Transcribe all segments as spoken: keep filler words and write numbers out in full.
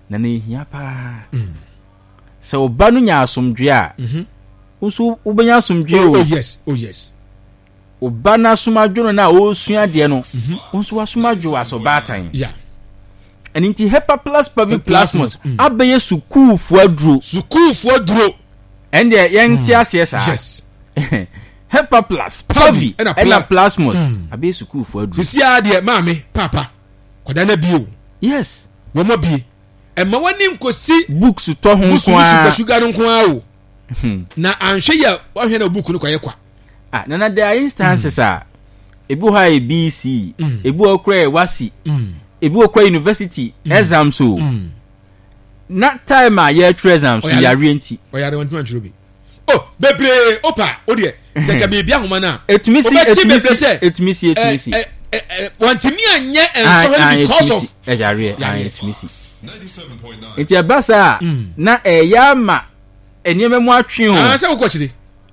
na na ehia pa so oba no nya asomdwe a mhm usu ubenya asomdwe o oh yes oh yes oba na asomadwo na o sua de no usu asomadwo asobatan yeah and inti Hepa Plus Pavi Plasmos abeye sukuufo aduro sukuufo aduro and the yenti ase sa yes Hepa Plus Pavi and Plasmos abeye sukuufo aduro sisia de maame papa koda na bio yes wo mo bi e ma wani nkosi books to ho nko a sugar nko a o na anhwe ya wo hwe na book no kwaye kwa ah na na there instances a ebu ha B C ebu okra wasi ebi okwa university exams so na time a year exams ya renti oyare won tuma churubi oh bebre opa odie se ka bibia homa na etmisi etmisi etmisi etmisi wantimi anye enso because of ejare etmisi ninety-seven point nine enti abasa na eyama enieme mu atwe ho ah se wo kwachire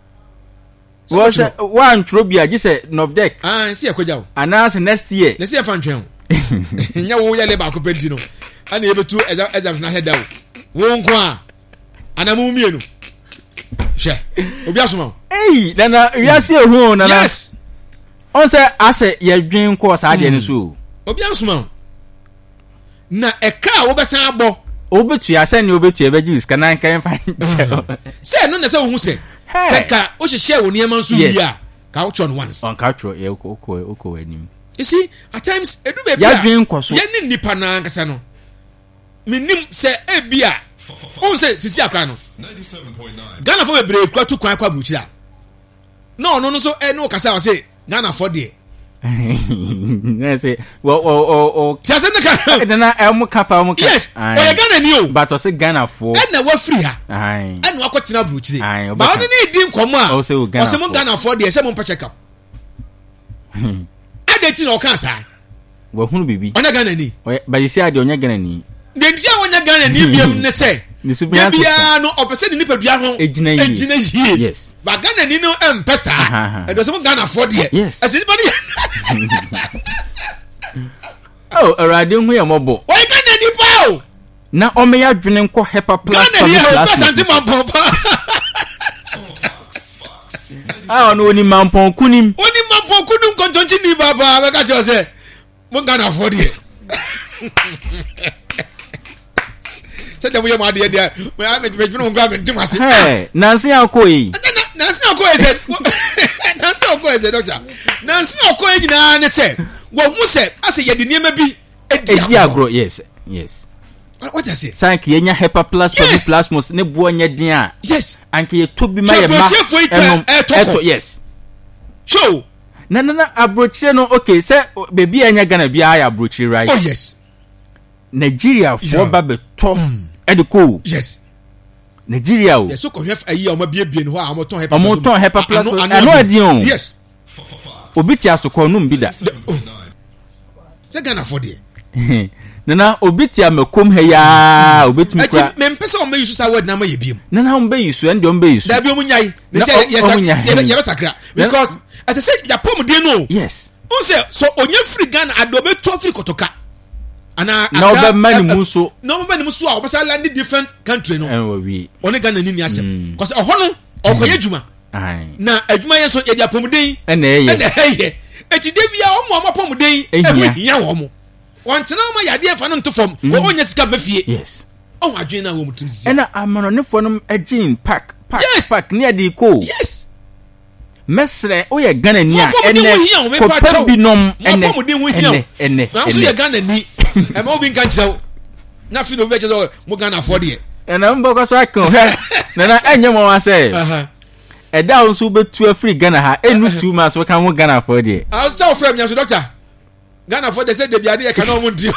wo se one trobia ji se novdek ah se yakoja wo anas next year na se ya fa ntwe ho nya wo ya le ba ko penti no ana yebetu exams na head out wo nko a ana mu mienu she obi asoma eh na na wiase ehu na na yes on say ase ye dwen ko sa de ne so obi asoma na eka wo besan abo obetu ya se ne obetu e beji iska nan kan fa se no na se wo hu se se ka o hye wo niam nso yi a ka wo chon once on ka tro ye okọ okọ anim. You see, at times, edu baby, ya dream kwaso. Ya ni nipa na ankasa no. Minim se ebia. On se sisi akra no. ninety-seven point nine Ghana for bebre kwa tu kwan kwa buchira. No, no no so e no kasa o say Ghana for there. Na say wo o o Tia se ne ka. E na e mu kapa mu ka. Yes. O ye Ghana ni o. But o say Ghana for. E na wa free ha. Ai. E na akọtina buchire. Ba oni ni di nkomo a. O say Ghana. O say mo Ghana for there, say mo check up. Adeti na okansa. Wo hunu bibi. Onya Ghana ni. Ba yesi ade onya Ghana ni. Dentia onya Ghana ni biem ne se. Bia no opese ni nipadua ho. Ejina yi. Ejina yi. Yes. Ba Ghana ni no empesa. E do se mo Ghana for there. Yes. Ase ni ba oh, arade hu ya mobo. O Ghana ni pa o. Na o me ya dwene nko Hepa Plus Ghana ni o fa santi mampo pa. Ah, no ni mampo kunim. Oni mampo kunim kontonchi ni baba be ka cho se mo Ghana for there. Se dem ye ma de de me a me me mo ngwa me ntim ase. Hey, Nancy Akoyi. Nancy Akoyi said Nancy Akoyi said doctor. Nancy Akoyi nyina ne se wo hu se ase ye de niema bi edi agro yes yes. What I say? Thank you nya Hepa Plus yes. Plasmos ne bo nya din a. Yes. Anke ye to bi ma ye ma. Eto yes. Show. Na na na abrochire no okay say baby anya Ghana bia ya abrochire right. Oh yes. Nigeria for ba be to e de ko. Yes. Nigeria o. Yes so ko hwef ayi o ma bie bie no ho a mo ton Hepa. O mo ton Hepa Plus. Ano adi o. Yes. Obi ti asokọ num bi da. Se Ghana for there. Nana obi ti amakom he ya obetumi kra. Ati me mpesa o me yusu sa word na ma ye biem. Nana o be yusu and o be yusu. Da bi o munyai. Ne say yes ye be sakra because as I say ya pom de no. Yes. O say so onye free Ghana adobe to free kotoka. Ana na obe mani muso. Na obe mani muso a obe say land different country no. En we. Oni Ghana ni ni asem. Because oho no okoye adwuma. Ai. Na adwuma ye so ye dia pom den. En eye. En eye. Eti de bia o mo pom den e hu hia wo mo. Wantena ma yade fa no nto fom wo onya sika bafie. Yes. Oh adwen na wo mutum zi. Ena amano ne fo no agin pack pack yes. pack ne ade ko. Yes. Mesre o ye Ghana ni a ene ko pabinom ene ene ene. Na so ye Ghana ni. E ma obi nka nchew. Na fi no be chezo mo Ghana for there. Ena mbo ko so akon he. Na na enye mo wa say. Aha. Eda o so betu afri Ghana ha enu two months we kan mo Ghana for there. I say frame nyam so doctor. Ghana for they say they be ade e kan o mo nti.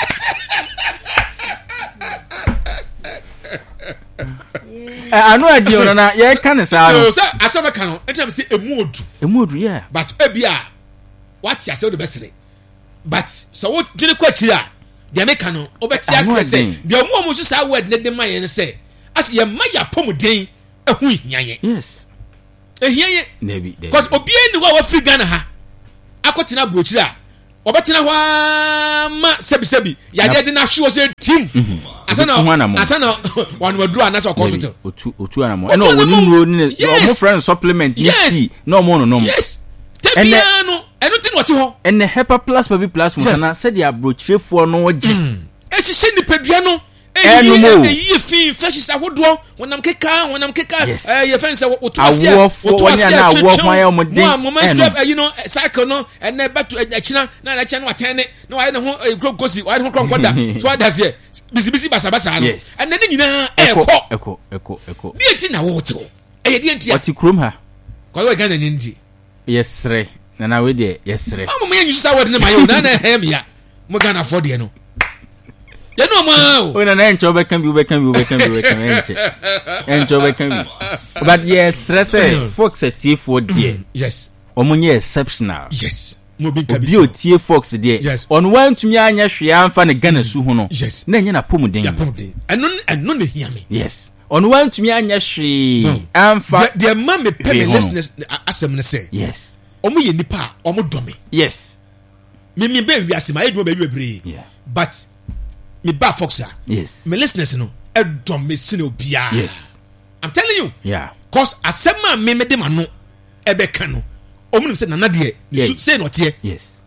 Eh anu adi ona na ye kan sa no. No say asaba kan no etam say emu odu. Emu odu yeah. But e bia what ya say o de besere. But so what did kwa chira. They make no obeti ase say. They mu omu so sa word ne de ma ye ne say. As ye ma ya pomuden ehu hianye. Yes. Ehianye. Nebi. Cause obi eni wa wa free Ghana ha. Akotena brochira. obetena ho ma sebi sebi ya de na hwe say team asana asana one wadu anasa hospital otu otu anamo e no woni nro ni o friend supplement ni no mo no no yes tebiano eno tin wati ho ene hepa plus baby plus mo sana said ya brochefo no oje e hihye ni pedua no e yi fi fresh ahodo wonam keka wonam keka eh ye fence otu ase otu ase na awo hwan ya omden mo strap you know cycle no and na back to achina na na chana watene no why no ho gosi why no kron kwada so that's here bisi bisi basa basa no and na nyina eko eko eko eko bi enti na wo te e ye di enti ati krom ha kwa we Ghana ni ndi yesre na na we de yesre mo mo yenyu sa word na mayo na na hem ya mo Ghana for de no ya no ma o na na encho be kan bi be kan bi be kan bi be kan enche encho be kan bi but yes stress fox tie for de yes omunye exceptional yes mo bi ka bi o tie fox de on wan tumi anya hwe amfa ne Ghana su ho no na enye na pomuden ya pomuden eno eno ne hia me yes on wan tumi anya hwe amfa de ma me pe me listeners asem ne say yes omo ye nipa omo dome yes me me be wiase ma edwo be bebre but me ba fox ya yes me listeners no edom me sine obia yes I'm telling you yeah cause asema me me de ma no ebe ka no omunim se nana de say no tie yes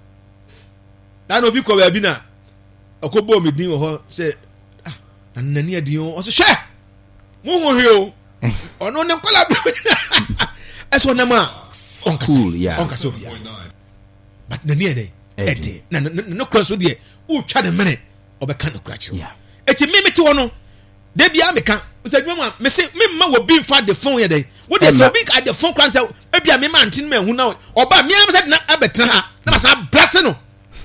na no bi ko ba bi na okobo me din ho say ah nana ne din o so hwe mo ho hwe o ono ne kola eso na ma onka yeah onka so bia but nani e dey ede na no cross de u twa de mene obeka no krachi yeah eti me meti wo no de bia meka se dwuma me se me ma wo bi fa the phone ye dey wo dey so big at the phone kran say e bia me ma antin me hu na oba me am say na abetra ha na ma sa bless no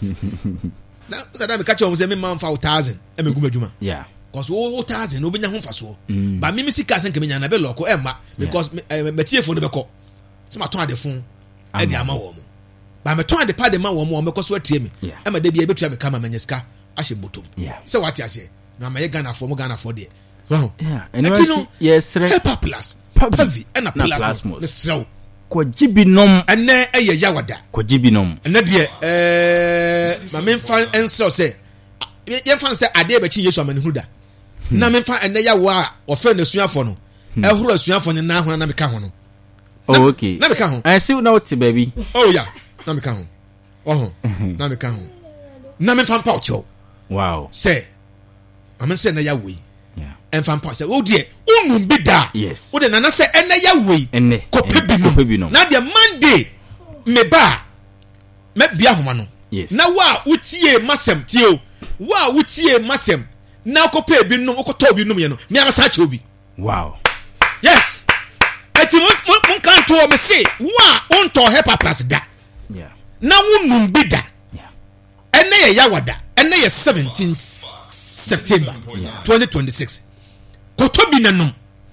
na say da me ka che wo say me ma fa one thousand e me guma dwuma yeah cause wo one thousand no benya ho fa so ba me me sika sen ke me nya na be loko e ma because me tie phone be ko se ma ton the phone e di ama wo mo ba me ton the pad ma wo mo me ko so atie me e ma de bia betua me ka ma manya sika ahye botom se what you say na ma ye Ghana for mo Ghana for there wow yeah and yes Hepa plus heavy and a plus the slow ko jibinom and na eye yawada ko jibinom and na de eh ma me fan ensro say ye fan say ade be chi Yesu amane huda na me fan and yawa o fe na suafo no e horo suafo na ho na me ka ho no oh okay na me ka ho I see now what baby oh yeah na me ka ho oh na me ka ho na me fan pa ocho wow say amen say na ya we yeah en fan pa say o de unum bi da yes o de na na say en na ya we enne ko pebinum na de Monday me ba me bia homa no yes na wa utie masem tie o wa utie masem na ko pebinum ko to binum ye no me amasa che obi wow yes eti mun kan to me say wa on to Hepa plus da yeah na unum bi da yeah en na ya wada and na seventeenth September twenty twenty-six kotobi nanom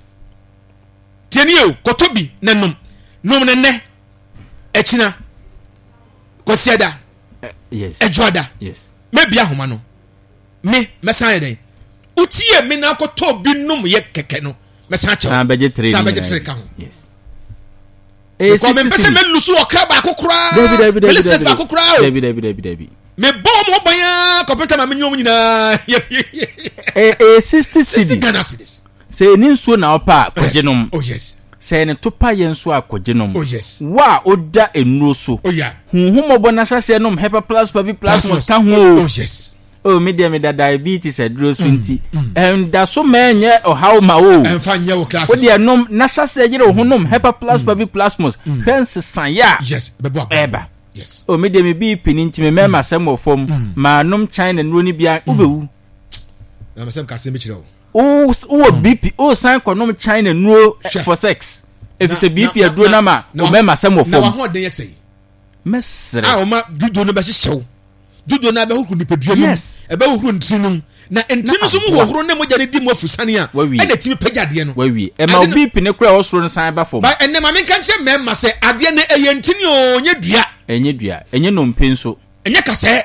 tienio kotobi nanom nom ne ne echina kosiada yes ejuada yes me bia homa no me mesan den utie me na kotobi nom ye keke no mesan che san beje three san beje three ka ho yes eh ko me pese me lusu okra ba kokura me listeners ba kokura David David David David me bom mo banya computer ma menyo nyina eh eh sixty sixty Ghana cedis say ni nsuo na opa kogenom oh yes say ne topa ye nso akogenom oh yes wa oda enuro so oh yeah hunhum obo na hwase nom Hepa plus baby plus mo ka ho oh yes oh me dem da diabetes aduro so nti and da so menye o how ma o enfa nye wo class o de nom na hwase yire ho nom Hepa plus baby plus mo fence san ya yes bebo eba yes oh me dem bi pini nti me mema sem ofom ma nom China nuro ni bia obewu na mesem ka se me kire o o o B P o san konom China nuro for sex if it's a B P aduro na ma o mema sem ofom na wa ho de yesei mesre ah o ma judo no be hyehyw judo na be hokru nipadua no e be hokru ntinum na ntinu so mu hokru ne moja ne di mu afusane a e na timi pagade no wawi e ma B P ne kura osoro no san ba fom ba enne ma menka nche mema se ade ne eye ntini o nye dua enye dua enye no mpenso enye kase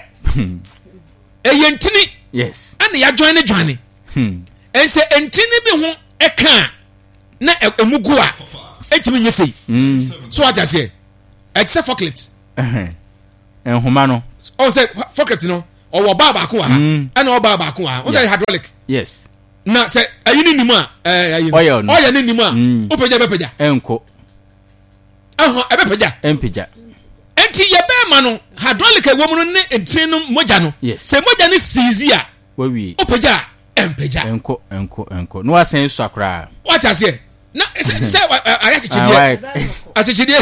eye ntini yes ane ya join ne join hmm ense ntini bi ho eka na emugu a etimi nyesei mm so what I say except forklift eh en homa no o say pocket no o wo ba ba ko ha and o ba ba ko ha o say hydraulic yes na say ayi ni nimu a eh ayi oil oil ni nimu a o peja be peja enko aha e be peja empeja enti ye be ma no hydraulic e wo mu no ne entrin no moja no say moja ni seize a we wi o peja empeja enko enko enko no asen so akra what I say na say aya chichide achichide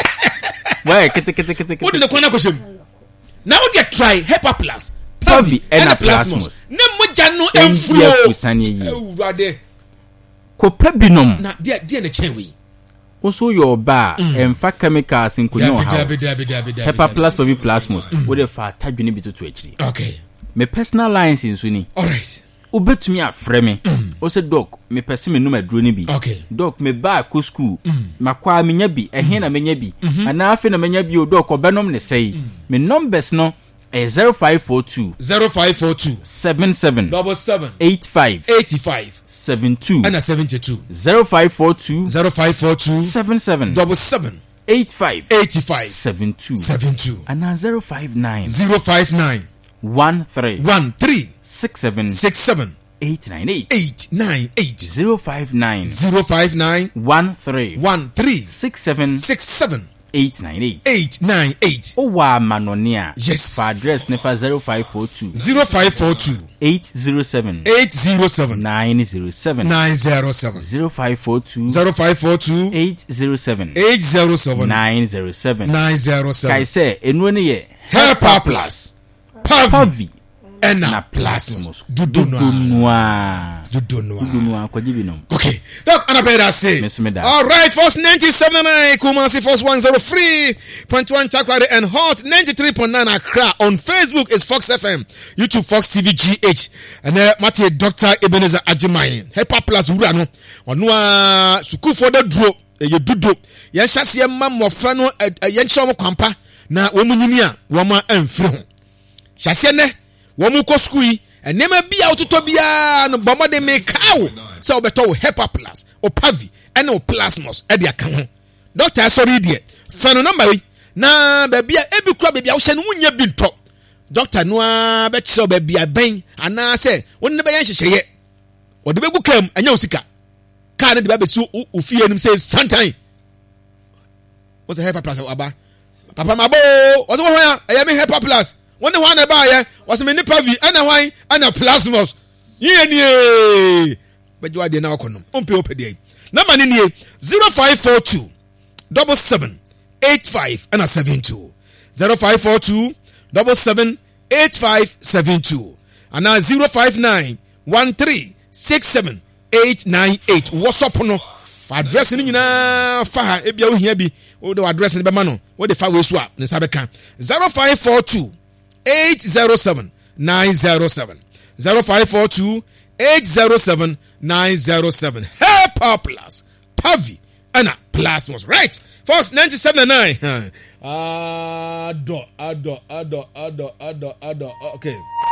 why kete kete kete what the corner question now we get try Hepa Plus Pavi and plasmos ne moja no emflo ewurade ko pabinom na dia dia na chenwe also your bar emfa chemicals in kunyo ha Hepa Plus Pavi plasmos we dey fa tadwene bi to to akiri okay me personal lines in suni all right ubetumi afrɛ me o se doc me pese me number duro ni bi okay doc me ba ko school makwa me nya bi ehia na me nya bi ana afi na me nya bi o doc obenom ne sei me numbers no eh zero five four two zero five four two seven seven double seven eight five eighty five seven two and seventy two zero five four two zero five four two seven seven double seven eight five eighty five seven two seven two ana zero five nine zero five nine one three one three six seven six seven eight nine eight eight nine eight zero five nine zero five nine one three one three six seven six seven eight nine eight eight nine eight o wa manonia yes for address nefa zero five four two zero five four two eight zero seven eight zero seven nine zero seven nine zero seven zero five four two zero five four two eight zero seven eight zero seven nine zero seven nine zero seven kai say enu ne ye Hepa Plus Pavi and na plasmos dudu noa dudu noa dudu noa kwaji binom okay look anabeda say all right first ninety-seven point nine Kumasi first one oh three point one Takwari and Hot ninety-three point nine Accra on Facebook is Fox F M YouTube Fox T V G H and uh, Matthew Doctor Ebenezer Ajimaye Hepa Plus wura no ono a suku for the dro ye dudu ye hyase ma mofa no ye nche mo kwampa na wo munyini a wo ma amfiri ho hyase ne womu ko school yi enema bia ototo bia no bomode me kawo se obeto wo Hepa Plus o Pavi ene o plasmos e dia kan ho doctor sorry die fa no number wi na ba bia ebi kura ba bia wo hye no wunya bi nto doctor no a be kire ba bia ben ana se wonne be yan hyehyeye o de be gu kam anya osika ka ne de ba be su ofie nim say sometime what's a Hepa Plus aba papa mabo what's wo hwan ya me Hepa Plus when the one buy was me Pavi and a wine and a plasmos. Ye ni but you are the now conum. Umpe ope day. Number ni zero five four two double seven eight five and a seven two zero five four two double seven eight five seven two and now zero five nine one three six seven eight nine eight. What's up no? Address ni nyina fa e bia wo hia bi wo de address ni be ma no wo de fa we so a ne sa be kan zero five four two eight zero seven nine zero seven zero five four two eight zero seven nine zero seven Hepa Plus Pavi and plasmos right first ninety-seven point nine ado ado ado ado ado ado okay